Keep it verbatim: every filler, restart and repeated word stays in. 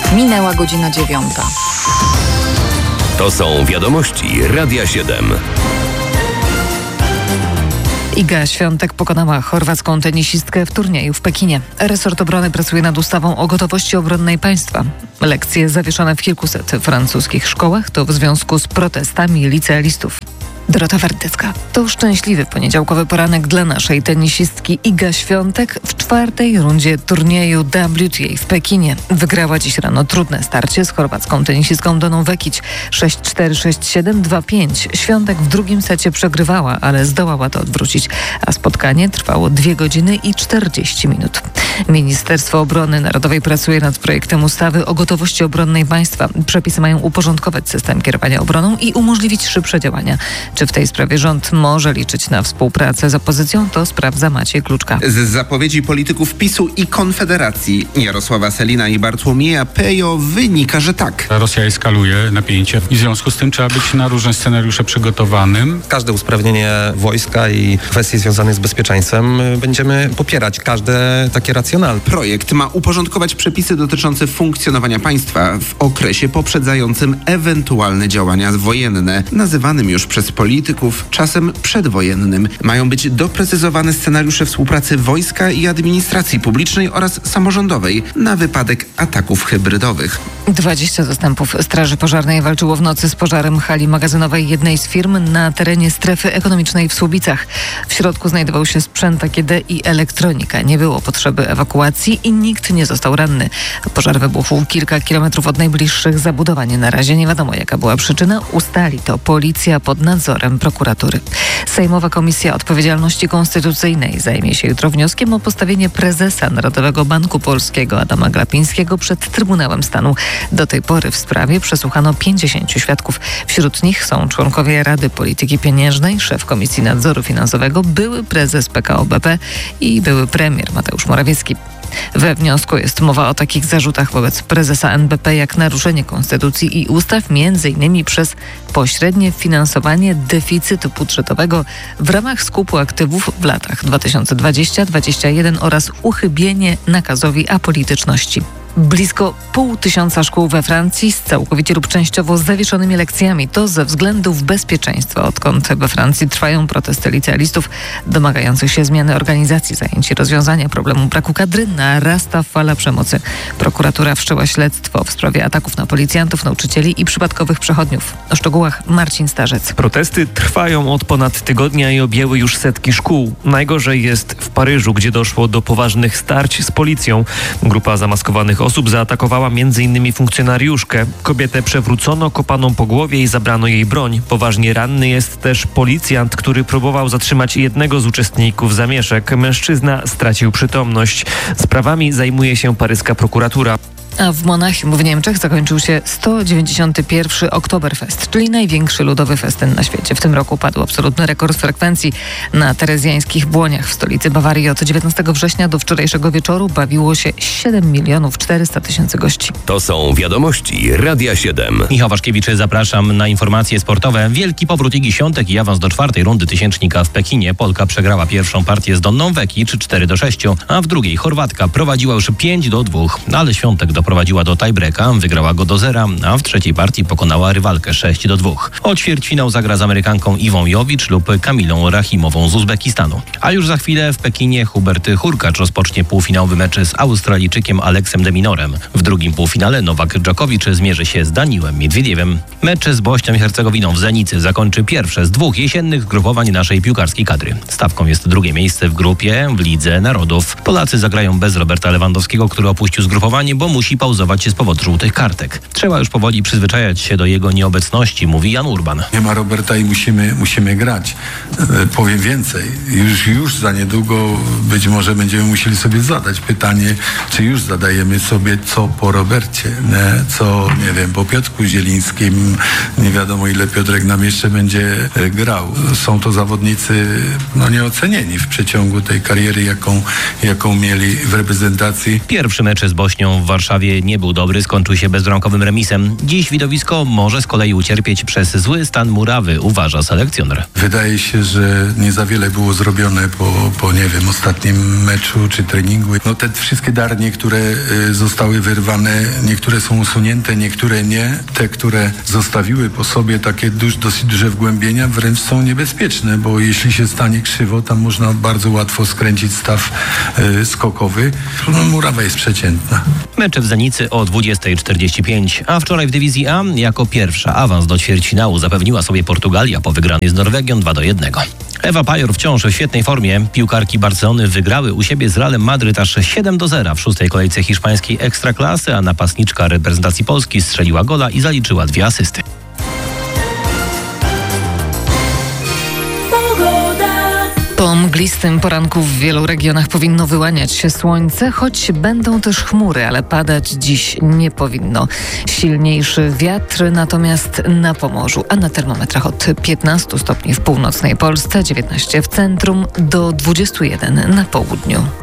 Minęła godzina dziewiąta. To są wiadomości Radia siedem. Iga Świątek pokonała chorwacką tenisistkę w turnieju w Pekinie. Resort obrony pracuje nad ustawą o gotowości obronnej państwa. Lekcje zawieszone w kilkuset francuskich szkołach to w związku z protestami licealistów. Dorota Werdycka. To szczęśliwy poniedziałkowy poranek dla naszej tenisistki. Iga Świątek w czwartej rundzie turnieju W T A w Pekinie. Wygrała dziś rano trudne starcie z chorwacką tenisistką Doną Vekić sześć cztery, sześć siedem, dwa pięć. Świątek w drugim secie przegrywała, ale zdołała to odwrócić, a spotkanie trwało dwie godziny i czterdzieści minut. Ministerstwo Obrony Narodowej pracuje nad projektem ustawy o gotowości obronnej państwa. Przepisy mają uporządkować system kierowania obroną i umożliwić szybsze działania. Czy w tej sprawie rząd może liczyć na współpracę z opozycją? To sprawdza Maciej Kluczka. Z zapowiedzi polityków PiSu i Konfederacji Jarosława Sellina i Bartłomieja Pejo wynika, że tak. Rosja eskaluje napięcie i w związku z tym trzeba być na różne scenariusze przygotowanym. Każde usprawnienie wojska i kwestie związane z bezpieczeństwem będziemy popierać, każde takie racjonalne. Projekt ma uporządkować przepisy dotyczące funkcjonowania państwa w okresie poprzedzającym ewentualne działania wojenne, nazywanym już przez polityków czasem przedwojennym. Mają być doprecyzowane scenariusze współpracy wojska i administracji publicznej oraz samorządowej na wypadek ataków hybrydowych. dwadzieścia zastępów Straży Pożarnej walczyło w nocy z pożarem hali magazynowej jednej z firm na terenie strefy ekonomicznej w Słubicach. W środku znajdował się sprzęt A G D i elektronika. Nie było potrzeby ewakuacji i nikt nie został ranny. Pożar wybuchł kilka kilometrów od najbliższych zabudowań. Na razie nie wiadomo, jaka była przyczyna. Ustali to policja pod nadzorem prokuratury. Sejmowa Komisja Odpowiedzialności Konstytucyjnej zajmie się jutro wnioskiem o postawienie prezesa Narodowego Banku Polskiego Adama Glapińskiego przed Trybunałem Stanu. Do tej pory w sprawie przesłuchano pięćdziesięciu świadków. Wśród nich są członkowie Rady Polityki Pieniężnej, szef Komisji Nadzoru Finansowego, były prezes P K O B P i były premier Mateusz Morawiecki. We wniosku jest mowa o takich zarzutach wobec prezesa N B P jak naruszenie konstytucji i ustaw, między innymi przez pośrednie finansowanie deficytu budżetowego w ramach skupu aktywów w latach dwa tysiące dwudziestym do dwudziestego pierwszego oraz uchybienie nakazowi apolityczności. Blisko pół tysiąca szkół we Francji z całkowicie lub częściowo zawieszonymi lekcjami. To ze względów bezpieczeństwa, odkąd we Francji trwają protesty licealistów domagających się zmiany organizacji zajęć i rozwiązania problemu braku kadry, narasta fala przemocy. Prokuratura wszczęła śledztwo w sprawie ataków na policjantów, nauczycieli i przypadkowych przechodniów. O szczegółach Marcin Starzec. Protesty trwają od ponad tygodnia i objęły już setki szkół. Najgorzej jest w Paryżu, gdzie doszło do poważnych starć z policją. Grupa zamaskowanych osób zaatakowała między innymi funkcjonariuszkę. Kobietę przewrócono, kopano po głowie i zabrano jej broń. Poważnie ranny jest też policjant, który próbował zatrzymać jednego z uczestników zamieszek. Mężczyzna stracił przytomność. Sprawami zajmuje się paryska prokuratura. A w Monachium w Niemczech zakończył się sto dziewięćdziesiąty pierwszy Oktoberfest, czyli największy ludowy festyn na świecie. W tym roku padł absolutny rekord frekwencji. Na terezjańskich Błoniach w stolicy Bawarii od dziewiętnastego września do wczorajszego wieczoru bawiło się siedem milionów czterysta tysięcy gości. To są wiadomości Radia siedem. Michał Waszkiewicz, zapraszam na informacje sportowe. Wielki powrót Igi Świątek i awans do czwartej rundy tysięcznika w Pekinie. Polka przegrała pierwszą partię z Donną Vekić cztery do sześciu, a w drugiej Chorwatka prowadziła już pięć do dwóch, ale Świątek doprowadziła do tiebreaka, wygrała go do zera, a w trzeciej partii pokonała rywalkę sześć do dwóch. O ćwierćfinał zagra z Amerykanką Iwą Jowicz lub Kamilą Rahimową z Uzbekistanu. A już za chwilę w Pekinie Hubert Hurkacz rozpocznie półfinałowy mecz z Australijczykiem Aleksem de Minorem. W drugim półfinale Nowak Dżokowicz zmierzy się z Daniłem Miedwiediewem. Mecz z Bośnią i Hercegowiną w Zenicy zakończy pierwsze z dwóch jesiennych zgrupowań naszej piłkarskiej kadry. Stawką jest drugie miejsce w grupie w Lidze Narodów. Polacy zagrają bez Roberta Lewandowskiego, który opuścił zgrupowanie, bo musi pauzować się z powodu żółtych kartek. Trzeba już powoli przyzwyczajać się do jego nieobecności, mówi Jan Urban. Nie ma Roberta i musimy, musimy grać. E, powiem więcej. Już, już za niedługo być może będziemy musieli sobie zadać pytanie, czy już zadajemy sobie co po Robercie, nie? Co, nie wiem, po Piotrku Zielińskim. Nie wiadomo, ile Piotrek nam jeszcze będzie e, grał. Są to zawodnicy no, nieocenieni w przeciągu tej kariery, jaką, jaką mieli w reprezentacji. Pierwszy mecz z Bośnią w Warszawie Warszawie nie był dobry, skończył się bezbramkowym remisem. Dziś widowisko może z kolei ucierpieć przez zły stan murawy, uważa selekcjoner. Wydaje się, że nie za wiele było zrobione po, po nie wiem, ostatnim meczu czy treningu. No te wszystkie darnie, które y, zostały wyrwane, niektóre są usunięte, niektóre nie. Te, które zostawiły po sobie takie duż, dosyć duże wgłębienia, wręcz są niebezpieczne, bo jeśli się stanie krzywo, tam można bardzo łatwo skręcić staw y, skokowy. No, murawa jest przeciętna. Mecze w Zenicy o dwudziesta czterdzieści pięć, a wczoraj w dywizji A jako pierwsza awans do ćwierćfinału zapewniła sobie Portugalia po wygranej z Norwegią dwa do jednego. Ewa Pajor wciąż w świetnej formie. Piłkarki Barcelony wygrały u siebie z Realem Madryt aż siedem do zera w szóstej kolejce hiszpańskiej Ekstraklasy, a napastniczka reprezentacji Polski strzeliła gola i zaliczyła dwie asysty. Po mglistym poranku w wielu regionach powinno wyłaniać się słońce, choć będą też chmury, ale padać dziś nie powinno. Silniejszy wiatr natomiast na Pomorzu, a na termometrach od piętnastu stopni w północnej Polsce, dziewiętnaście w centrum do dwudziestu jeden na południu.